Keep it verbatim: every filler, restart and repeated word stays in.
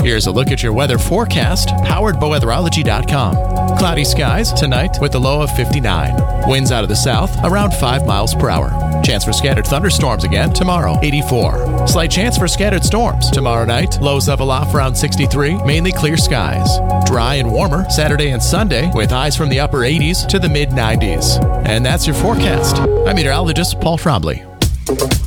Here's a look at your weather forecast, powered by weatherology dot com. Cloudy skies tonight with a low of fifty-nine. Winds out of the south around five miles per hour. Chance for scattered thunderstorms again tomorrow, eighty-four. Slight chance for scattered storms tomorrow night. Lows level off around sixty-three. Mainly clear skies. Dry and warmer Saturday and Sunday with highs from the upper eighties to the mid nineties. And that's your forecast. I'm meteorologist Paul Trombley.